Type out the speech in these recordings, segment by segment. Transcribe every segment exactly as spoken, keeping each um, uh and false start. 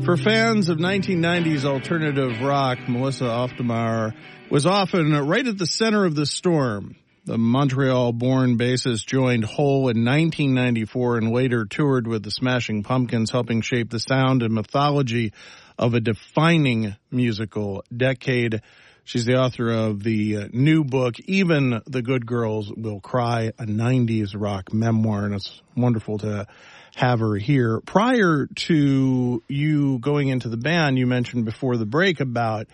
For fans of nineteen nineties alternative rock, Melissa Auf der Maur was often right at the center of the storm. The Montreal-born bassist joined Hole in nineteen ninety-four and later toured with the Smashing Pumpkins, helping shape the sound and mythology of a defining musical decade. She's the author of the new book, Even the Good Girls Will Cry, a nineties rock memoir, and it's wonderful to have her here. Prior to you going into the band, you mentioned before the break about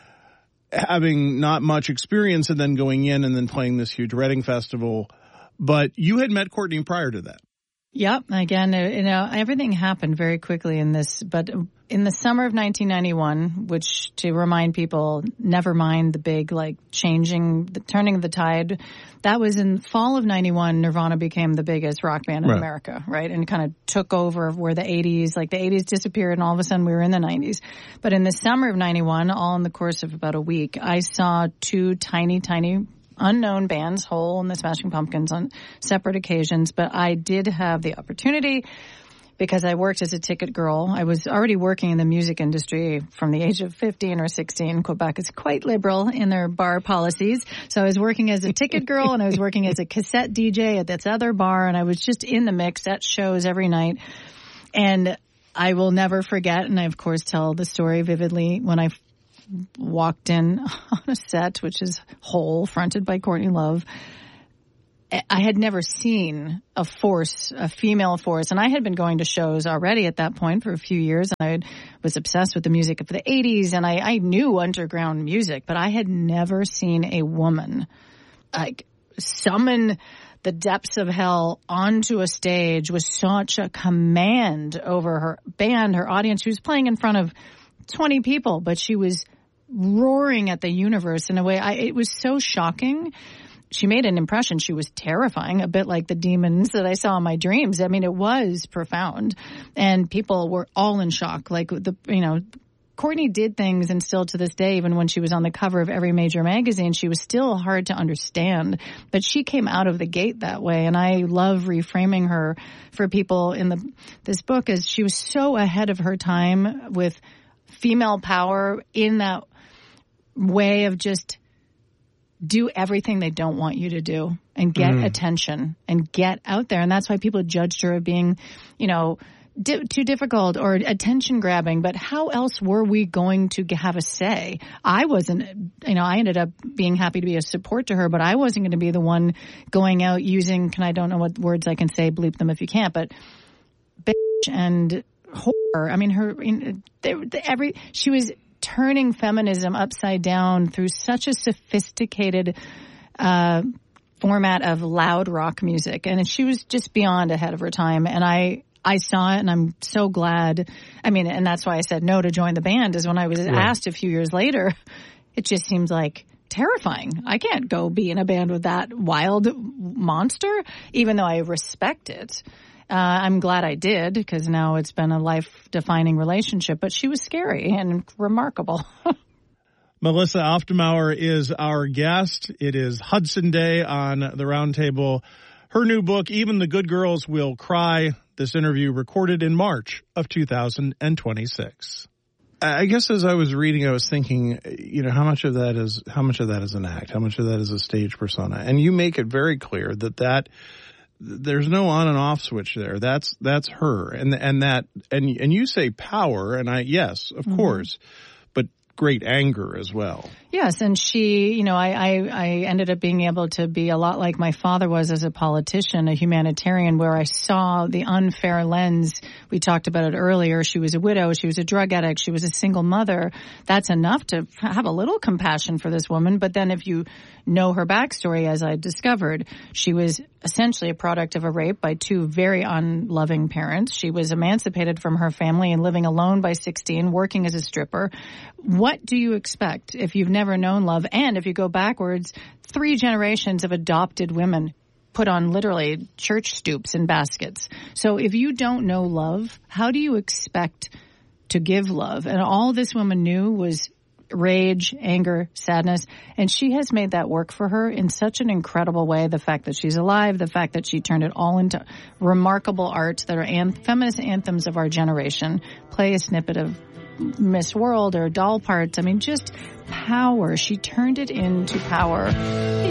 having not much experience and then going in and then playing this huge Reading festival. But you had met Courtney prior to that. Yep. Again, you know, everything happened very quickly in this. But in the summer of nineteen ninety-one, which to remind people, never mind the big, like, changing, the turning of the tide, that was in fall of ninety-one, Nirvana became the biggest rock band in right. America, right? And kind of took over where the eighties, like the eighties disappeared and all of a sudden we were in the nineties. But in the summer of ninety-one, all in the course of about a week, I saw two tiny, tiny unknown bands, Hole and the Smashing Pumpkins, on separate occasions. But I did have the opportunity, because I worked as a ticket girl. I was already working in the music industry from the age of fifteen or sixteen. Quebec is quite liberal in their bar policies. So I was working as a ticket girl and I was working as a cassette D J at this other bar, and I was just in the mix at shows every night. And I will never forget, and I of course tell the story vividly, when I walked in on a set, which is Hole, fronted by Courtney Love. I had never seen a force, a female force, and I had been going to shows already at that point for a few years, and I was obsessed with the music of the eighties, and I, I knew underground music, but I had never seen a woman like summon the depths of hell onto a stage with such a command over her band, her audience. She was playing in front of twenty people, but she was roaring at the universe in a way. I, it was so shocking. She made an impression. She was terrifying, a bit like the demons that I saw in my dreams. I mean, it was profound, and people were all in shock. Like, the, you know, Courtney did things, and still to this day, even when she was on the cover of every major magazine, she was still hard to understand. But she came out of the gate that way, and I love reframing her for people in the this book, as she was so ahead of her time with female power in that way of just do everything they don't want you to do and get mm. attention and get out there. And that's why people judged her of being, you know, di- too difficult or attention grabbing. But how else were we going to have a say? I wasn't, you know, I ended up being happy to be a support to her, but I wasn't going to be the one going out using, can I don't know what words I can say, bleep them if you can't, but bitch and horror. I mean, her, they, they, every, she was turning feminism upside down through such a sophisticated uh, format of loud rock music. And she was just beyond ahead of her time. And I, I saw it, and I'm so glad. I mean, and that's why I said no to join the band, is when I was yeah. asked a few years later, it just seems like terrifying. I can't go be in a band with that wild monster, even though I respect it. Uh, I'm glad I did, because now it's been a life-defining relationship. But she was scary and remarkable. Melissa Auf der Maur is our guest. It is Hudson Day on the Roundtable. Her new book, Even the Good Girls Will Cry. This interview recorded in March of two thousand twenty-six. I guess as I was reading, I was thinking, you know, how much of that is how much of that is an act? How much of that is a stage persona? And you make it very clear that that. There's no on and off switch there. That's that's her, and and that and and you say power, and I yes, of mm-hmm. course, but great anger as well. Yes, and she, you know, I, I I ended up being able to be a lot like my father was as a politician, a humanitarian, where I saw the unfair lens. We talked about it earlier. She was a widow. She was a drug addict. She was a single mother. That's enough to have a little compassion for this woman. But then if you know her backstory, as I discovered, she was essentially a product of a rape by two very unloving parents. She was emancipated from her family and living alone by sixteen, working as a stripper. What do you expect if you've never known love? And if you go backwards, three generations of adopted women put on literally church stoops and baskets. So if you don't know love, how do you expect to give love? And all this woman knew was rage, anger, sadness. And she has made that work for her in such an incredible way. The fact that she's alive, the fact that she turned it all into remarkable art that are an- feminist anthems of our generation. Play a snippet of Miss World or doll parts. I mean, just power. She turned it into power.